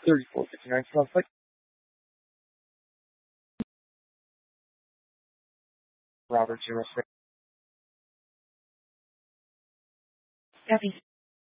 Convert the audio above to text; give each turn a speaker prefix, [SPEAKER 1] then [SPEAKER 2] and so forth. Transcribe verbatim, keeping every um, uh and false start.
[SPEAKER 1] thirty-four fifty-nine South Lake. Robert zero six.
[SPEAKER 2] Copy.